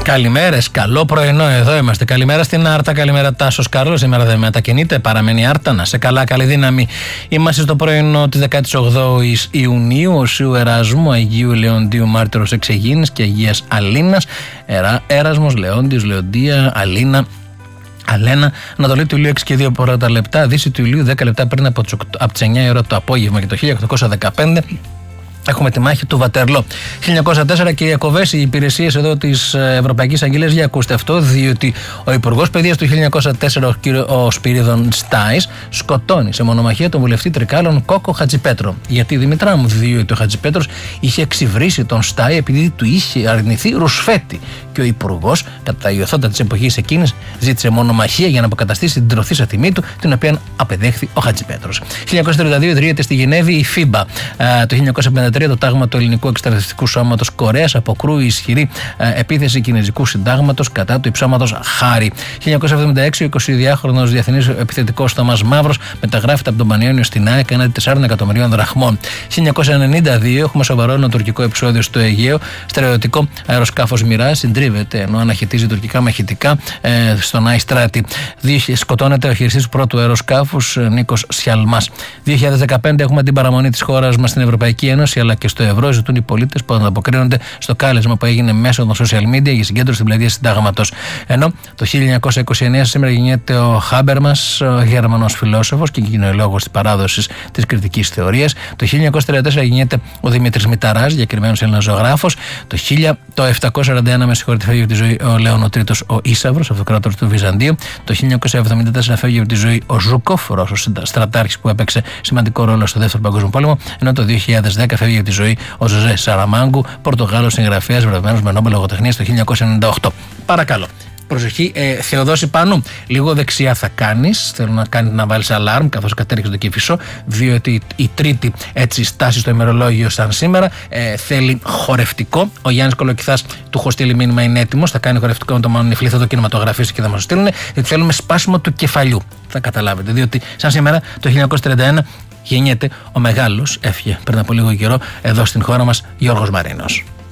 Καλημέρες, καλό πρωινό, εδώ είμαστε. Καλημέρα στην Άρτα, καλημέρα Τάσος Κάρλος. Σήμερα δεν μετακινείται, παραμένει Άρτα. Να σε καλά, καλή δύναμη. Είμαστε στο πρωινό τη 18η Ιουνίου, Οσίου Εράσμου, Αγίου Λεοντίου Μάρτυρος Εξεγίνης και Αγίας Αλήνας. Έρασμος, Λεόντιος, Λεοντία, Αλένα, Ανατολή του Ηλίου 6 και 2 πρώτα λεπτά, Δύση του Ηλίου 10 λεπτά πριν από τις 9 η ώρα το απόγευμα και το 1815. Έχουμε τη μάχη του Βατερλό. 1904 και οι Ιακωβές, οι υπηρεσίες εδώ της Ευρωπαϊκής Αγγελίας, για ακούστε αυτό, διότι ο Υπουργός Παιδείας του 1904, ο Σπύριδων Στάης, σκοτώνει σε μονομαχία τον βουλευτή Τρικάλων Κόκο Χατζηπέτρο. Γιατί, Δημητρά μου, διότι ο Χατζηπέτρος είχε εξυβρίσει τον Στάη επειδή του είχε αρνηθεί ρουσφέτη. Και ο Υπουργός, κατά τα ιωθόντα της εποχής εκείνης, ζήτησε μονομαχία για να αποκαταστήσει την τροφίσα τιμή του, την οποία απεδέχθη ο Χατζηπέτρος. 1932 ιδρύεται στη Γενέβη η FIBA. Το 1953 το τάγμα του Ελληνικού Εκστρατευτικού Σώματος Κορέας αποκρούει ισχυρή επίθεση Κινεζικού Συντάγματος κατά του υψώματος Χάρη. 1976 ο 22χρονος διεθνής επιθετικός Θωμάς Μαύρος μεταγράφεται από τον Πανιόνιο στην ΑΕΚ έναντι 4 εκατομμυρίων δραχμών. 1992 έχουμε σοβαρό τουρκικό επεισόδιο στο Αιγαίο. Στερεωτικό αεροσκάφος Μοιράζ συντρίβεται ενώ αναχαιτίζει τουρκικά μαχητικά στον Άι Στράτη. Σκοτώνεται ο χειριστής του πρώτου αεροσκάφους Νίκος Σιαλμάς. 2015 έχουμε την παραμονή της χώρας μας στην Ευρωπαϊκή Ένωση αλλά και στο ευρώ. Ζητούν οι πολίτες που ανταποκρίνονται στο κάλεσμα που έγινε μέσω των social media για συγκέντρωση στην πλατεία Συντάγματος. Ενώ το 1929 σήμερα γεννιέται ο Χάμπερμας, ο Γερμανός φιλόσοφος και κοινωνιολόγος της παράδοσης της κριτικής θεωρίας. Το 1934 γεννιέται ο Δημήτρης Μηταράς, διακριμένος Έλληνας ζωγράφος. Το 741 με συγχωρείτε φεύγει από τη ζωή ο Λέων ο Τρίτος ο Ίσαυρος, αυτοκράτορας του Βυζαντίου. Το 1974 φεύγει από τη ζωή ο Ζουκόφ, Ρώσος στρατάρχης που έπαιξε σημαντικό ρόλο στο Δεύτερο Παγκόσμιο Πόλεμο. Ενώ το 2010 φεύγει από τη ζωή ο Ζωζέ Σαραμάγκου, Πορτογάλος συγγραφέας, βραβευμένος με Νόμπελ λογοτεχνίας το 1998. Παρακαλώ. Προσοχή, Θεοδόση Πάνου, λίγο δεξιά θα κάνεις. Θέλω να βάλεις αλάρμ καθώς κατέρχεσαι το Κηφισό, διότι η τρίτη έτσι στάση στο ημερολόγιο σαν σήμερα θέλει χορευτικό. Ο Γιάννης Κολοκυθάς του έχω στείλει μήνυμα, είναι έτοιμος. Θα κάνει χορευτικό με το Μανιφλή, θα το κινηματογραφήσει και θα μας το στείλουν. Γιατί θέλουμε σπάσιμο του κεφαλιού. Θα καταλάβετε, διότι σαν σήμερα το 1931 γεννιέται ο μεγάλος, έφυγε πριν από λίγο καιρό εδώ στην χώρα μας, Γιώργος Μαρίνος.